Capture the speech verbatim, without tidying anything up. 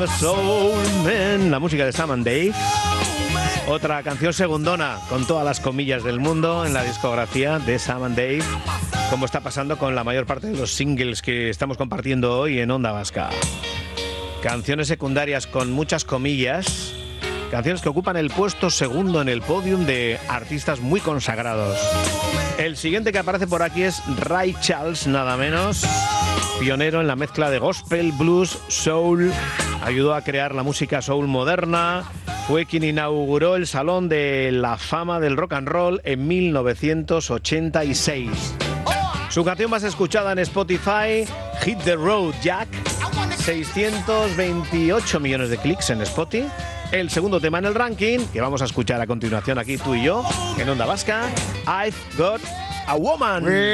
I'm a soul man. La música de Sam and Dave. Otra canción segundona con todas las comillas del mundo en la discografía de Sam and Dave, como está pasando con la mayor parte de los singles que estamos compartiendo hoy en Onda Vasca. Canciones secundarias con muchas comillas, canciones que ocupan el puesto segundo en el podium de artistas muy consagrados. El siguiente que aparece por aquí es Ray Charles, nada menos, pionero en la mezcla de gospel, blues, soul, ayudó a crear la música soul moderna, fue quien inauguró el Salón de la Fama del Rock and Roll en mil novecientos ochenta y seis. Su canción más escuchada en Spotify, Hit the Road Jack, seiscientos veintiocho millones de clics en Spotify. El segundo tema en el ranking, que vamos a escuchar a continuación aquí tú y yo, en Onda Vasca, I've Got a Woman.